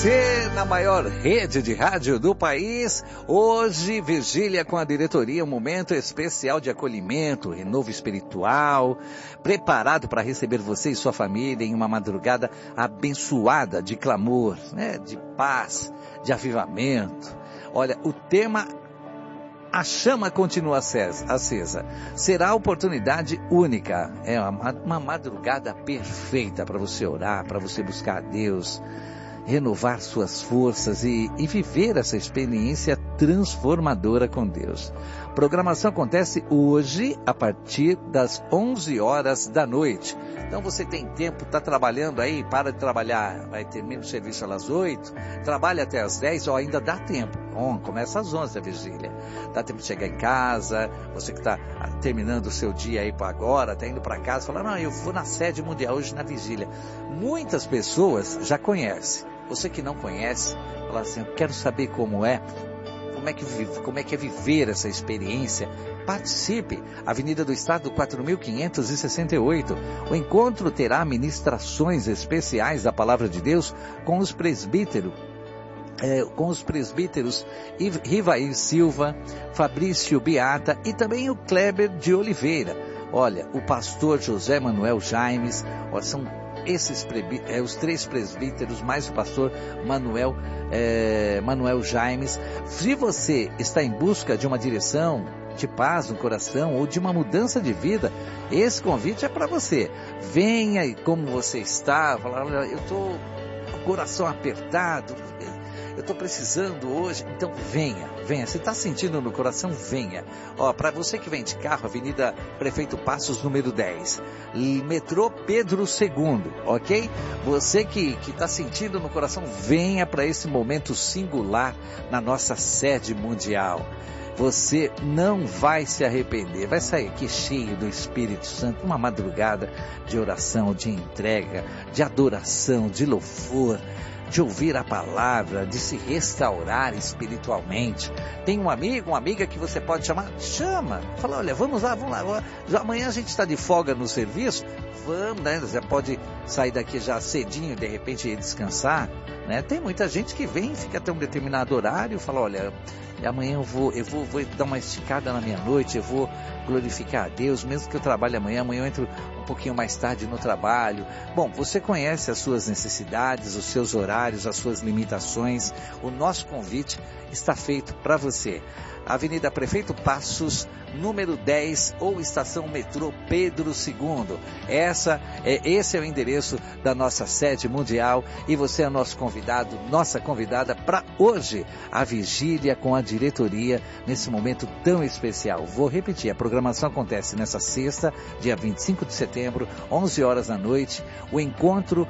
você na maior rede de rádio do país. Hoje, vigília com a diretoria, um momento especial de acolhimento, renovo espiritual, preparado para receber você e sua família em uma madrugada abençoada de clamor, né? De paz, de avivamento. Olha, o tema... A chama continua acesa. Será oportunidade única. É uma madrugada perfeita para você orar, para você buscar a Deus, renovar suas forças e viver essa experiência transformadora com Deus. A programação acontece hoje a partir das 11 horas da noite. Então você tem tempo, está trabalhando aí, para de trabalhar, vai terminar o serviço às 8, trabalha até às 10, ou ainda dá tempo. Bom, começa às 11 a vigília. Dá tempo de chegar em casa, você que está terminando o seu dia aí para agora, está indo para casa, fala, não, eu vou na sede mundial hoje na vigília. Muitas pessoas já conhecem. Você que não conhece, fala assim, eu quero saber como é que é viver essa experiência. Participe. Avenida do Estado 4568. O encontro terá ministrações especiais da Palavra de Deus com os presbíteros Rivair Silva, Fabrício Beata e também o Kleber de Oliveira. Olha, o pastor José Manuel Jaimes, são os 3 presbíteros, mais o pastor Manuel Jaimes. Se você está em busca de uma direção, de paz no coração ou de uma mudança de vida, esse convite é para você. Venha e como você está, fala, olha, eu estou com o coração apertado, eu estou precisando hoje, então venha. Você está sentindo no coração? Venha. Para você que vem de carro, Avenida Prefeito Passos, número 10, metrô Pedro II, ok? Você que está sentindo no coração, venha para esse momento singular na nossa sede mundial. Você não vai se arrepender, vai sair aqui cheio do Espírito Santo, uma madrugada de oração, de entrega, de adoração, de louvor, de ouvir a palavra, de se restaurar espiritualmente. Tem um amigo, uma amiga que você pode chamar? Chama, fala, olha, vamos lá, amanhã a gente está de folga no serviço, vamos, né? Você pode sair daqui já cedinho, de repente ir descansar, né? Tem muita gente que vem, fica até um determinado horário, fala, olha, amanhã eu vou dar uma esticada na minha noite, eu vou glorificar a Deus, mesmo que eu trabalhe amanhã eu entro um pouquinho mais tarde no trabalho. Bom, você conhece as suas necessidades, os seus horários, as suas limitações. O nosso convite está feito para você. Avenida Prefeito Passos, número 10, ou estação metrô Pedro II. Esse é o endereço da nossa sede mundial e você é nosso convidado, nossa convidada para hoje, a vigília com a diretoria, nesse momento tão especial. Vou repetir, a programação acontece nessa sexta, dia 25 de setembro, 11 horas da noite. O encontro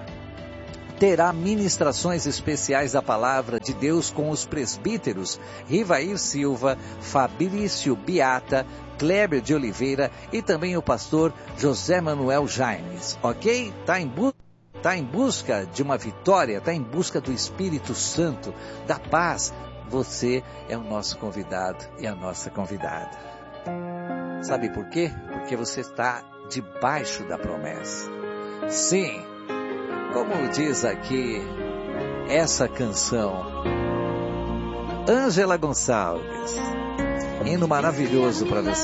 terá ministrações especiais da Palavra de Deus com os presbíteros Rivair Silva, Fabrício Beata, Kleber de Oliveira e também o pastor José Manuel Jaimes, ok? Está em busca de uma vitória, está em busca do Espírito Santo, da paz. Você é o nosso convidado e a nossa convidada. Sabe por quê? Porque você está debaixo da promessa. Sim, como diz aqui essa canção, Ângela Gonçalves, hino maravilhoso para você.